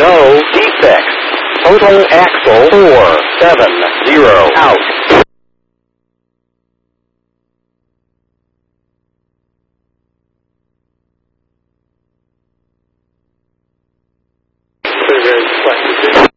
No defects. Total axle 470 out. Very, very